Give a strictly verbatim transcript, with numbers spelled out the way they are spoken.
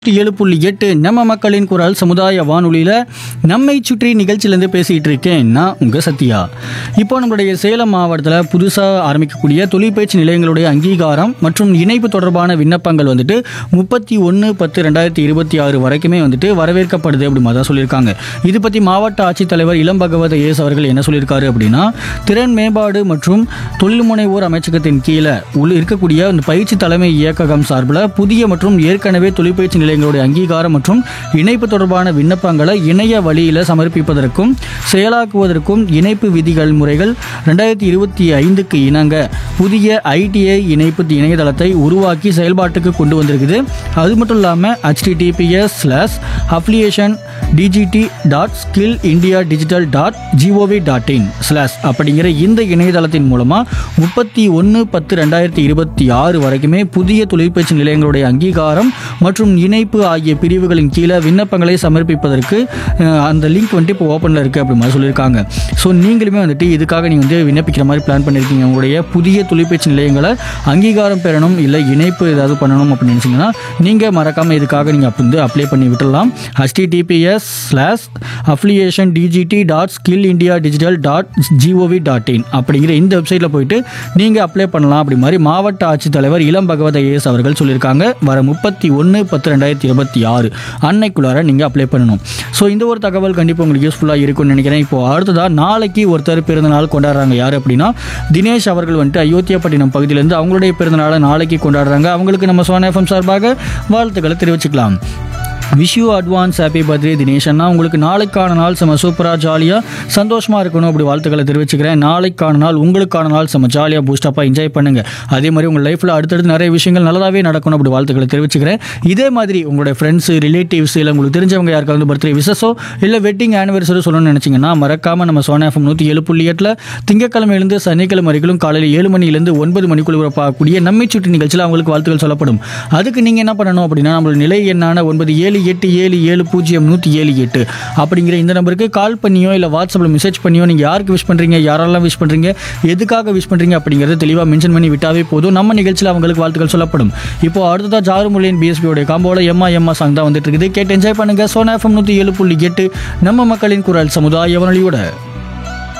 ஏழு புள்ளி எட்டு நம்ம மக்களின் குரல் சமுதாய வானொலியில் நம்மை சுற்றி நிகழ்ச்சியிலேருந்து பேசிகிட்டு இருக்கேன் நான் உங்கள் சத்யா. இப்போ நம்மளுடைய சேலம் மாவட்டத்தில் புதுசாக ஆரம்பிக்கக்கூடிய தொழிற்பயிற்சி நிலையங்களுடைய அங்கீகாரம் மற்றும் இணைப்பு தொடர்பான விண்ணப்பங்கள் வந்துட்டு முப்பத்தி ஒன்று பத்து ரெண்டாயிரத்தி இருபத்தி ஆறு வரைக்குமே வந்துட்டு வரவேற்கப்படுது அப்படி மாதிரி தான் சொல்லியிருக்காங்க. இது பற்றி மாவட்ட ஆட்சித்தலைவர் இளம் பகவத ஏஸ் அவர்கள் என்ன சொல்லியிருக்காரு அப்படின்னா, திறன் மேம்பாடு மற்றும் தொழில் முனைவோர் அமைச்சகத்தின் கீழே உள்ள இருக்கக்கூடிய இந்த பயிற்சி தலைமை இயக்ககம் சார்பில் புதிய மற்றும் ஏற்கனவே தொழிற்பயிற்சி எங்களுடைய அங்கீகாரம் மற்றும் இணைப்பு தொடர்பான விண்ணப்பங்களை இணைய வழியில் சமர்ப்பிப்பதற்கும் செயலாக்குவதற்கும் இணைப்பு விதிகள் முறைகள் ரெண்டாயிரத்தி இருபத்தி ஐந்துக்கு இணங்க புதிய ஐடிஐ இணைப்பு இணையதளத்தை உருவாக்கி செயல்பாட்டுக்கு கொண்டு வந்திருக்குது. அது மட்டும் இல்லாமல் HTTPS slash application டிஜிடி dot skill India digital dot gov dot in slash அப்படிங்கிற இந்த இணையதளத்தின் மூலமாக முப்பத்தி ஒன்று பத்து ரெண்டாயிரத்தி இருபத்தி ஆறு வரைக்குமே புதிய தொழிற்பயிற்சி நிலையங்களுடைய அங்கீகாரம் மற்றும் இணைப்பு ஆகிய பிரிவுகளின் கீழே விண்ணப்பங்களை சமர்ப்பிப்பதற்கு அந்த லிங்க் வந்துட்டு இப்போ ஓப்பனில் இருக்குது அப்படி மாதிரி சொல்லியிருக்காங்க. ஸோ நீங்களுமே வந்துட்டு இதுக்காக நீங்கள் வந்து விண்ணப்பிக்கிற மாதிரி பிளான் பண்ணியிருக்கீங்க, உங்களுடைய புதிய தொழிற்பயிற்சி நிலையங்களை அங்கீகாரம் பெறணும் இல்லை இணைப்பு ஏதாவது பண்ணணும் அப்படின்னு நினச்சிங்கன்னா நீங்கள் மறக்காமல் இதுக்காக நீங்கள் அப்படி வந்து அப்ளை பண்ணி விட்டுடலாம். HTTPS slash application டிஜிடி dot skill India digital dot gov dot in அப்படிங்கிற இந்த வெப்சைட்டில் போயிட்டு நீங்கள் அப்ளை பண்ணலாம் அப்படி மாதிரி மாவட்ட ஆட்சித்தலைவர் இளம் பகவத ஏஎஸ் அவர்கள் சொல்லியிருக்காங்க. வர முப்பத்தி ஒன்று பத்து ரெண்டாயிரத்தி இருபத்தி ஆறு அன்னைக்குள்ளார நீங்கள் அப்ளை பண்ணணும். ஸோ இந்த ஒரு தகவல் கண்டிப்பாக உங்களுக்கு யூஸ்ஃபுல்லாக இருக்கும்னு நினைக்கிறேன். இப்போ அடுத்ததாக நாளைக்கு ஒருத்தர் பிறந்தநாள் கொண்டாடுறாங்க. யார் அப்படின்னா தினேஷ் அவர்கள் வந்துட்டு அயோத்தியாப்பட்டினம் பகுதியிலேருந்து அவங்களுடைய பிறந்தநாளை நாளைக்கு கொண்டாடுறாங்க. அவங்களுக்கு நம்ம சோனா எஃப்எம் சார்பாக வாழ்த்துக்களை தெரிவிச்சுக்கலாம். Wish you advance happy birthday Dinesh அண்ணா. உங்களுக்கு நாளைக்கான நாள் செம்ம சூப்பராக ஜாலியாக சந்தோஷமாக இருக்கணும் அப்படி வாழ்த்துக்களை தெரிவிச்சுக்கிறேன். நாளைக்கான நாள் உங்களுக்கான நாள் செம்ம ஜாலியாக பூஸ்டப்பாக என்ஜாய் பண்ணுங்கள். அதே மாதிரி உங்கள் லைஃப்பில் அடுத்தடுத்து நிறைய விஷயங்கள் நல்லதாகவே நடக்கணும் அப்படி வாழ்த்துக்களை தெரிவிச்சுக்கிறேன். இதே மாதிரி உங்களுடைய ஃப்ரெண்ட்ஸு ரிலேட்டிவ்ஸ் இல்லை உங்களுக்கு தெரிஞ்சவங்க யாருக்காவது பர்த்டே விசஸோ இல்லை வெட்டிங் ஆனிவர்சரி சொல்லணும்னு நினச்சிங்கன்னா மறக்காமல் நம்ம சோனா எஃப்எம் நூற்றி ஏழு புள்ளி எட்டில் திங்கக்கிழமையிலேருந்து சனிக்கிழமை வரைக்கும் காலையில் ஏழு மணிலேருந்து ஒன்பது மணிக்குள்ள பார்க்கக்கூடிய நம்மை சுற்றி நிகழ்ச்சியில் அவங்களுக்கு வாழ்த்துக்கள் சொல்லப்படும். அதுக்கு நீங்கள் என்ன பண்ணணும் அப்படின்னா நம்மளோட நிலை எண்ணான ஒன்பது ஏழு எட்டு ஏழு ஏழு பூஜ்ஜியம் நூற்றி ஏழு எட்டு அப்படிங்கிற இந்த நம்பருக்கு கால் பண்ணியோ இல்லை வாட்ஸ்அப்பில் மெசேஜ் பண்ணியோ நீங்கள் யாருக்கு விஷ் பண்ணுறீங்க, யாரெல்லாம் விஷ் பண்ணுறீங்க, எதுக்காக விஷ் பண்ணுறீங்க அப்படிங்கிறத தெளிவாக மென்ஷன் பண்ணி விட்டாவே போதும். நம்ம நிகழ்ச்சியில் அவங்களுக்கு வாழ்த்துக்கள் சொல்லப்படும். இப்போ அடுத்ததாக ஜாருமுலியன் பிஎஸ்பியோடைய காம்போல எம்மா எம்மா சாங் தான் வந்துட்டு இருக்குது. கேட்டு என்ஜாய் பண்ணுங்கள். சோனா எஃப்எம் நூற்றி ஏழு புள்ளி எட்டு நம்ம மக்களின் குரல் சமுதாய வானொலியோட.